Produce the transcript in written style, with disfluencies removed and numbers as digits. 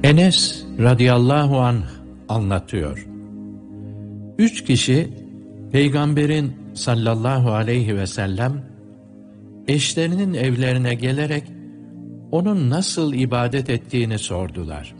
Enes radıyallahu anh anlatıyor. 3 kişi Peygamberin sallallahu aleyhi ve sellem eşlerinin evlerine gelerek onun nasıl ibadet ettiğini sordular.